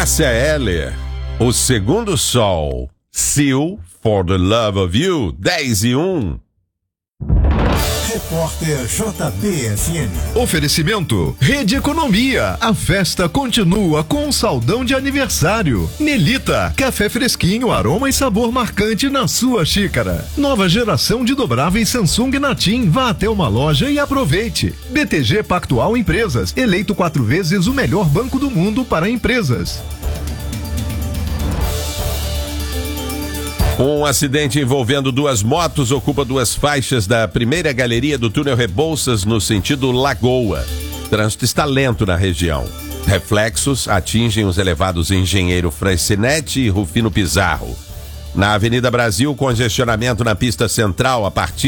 Cássia Eller, O Segundo Sol, Seal, For the Love of You, 10:01. Repórter JBFM. Oferecimento Rede Economia. A festa continua com um saldão de aniversário. Nelita, café fresquinho, aroma e sabor marcante na sua xícara. Nova geração de dobráveis Samsung Natim. Vá até uma loja e aproveite. BTG Pactual Empresas, eleito 4 vezes o melhor banco do mundo para empresas. Um acidente envolvendo 2 motos ocupa 2 faixas da primeira galeria do túnel Rebouças no sentido Lagoa. O trânsito está lento na região. Reflexos atingem os elevados Engenheiro Francinete e Rufino Pizarro. Na Avenida Brasil, congestionamento na pista central a partir